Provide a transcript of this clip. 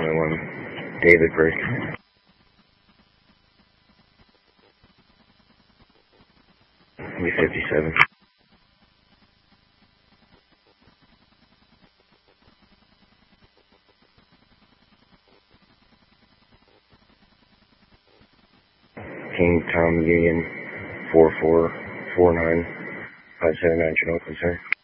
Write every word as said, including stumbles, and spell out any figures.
nine one, David Brick. B fifty-seven. King Tom Union four four four nine five seven nine Chinook, sir.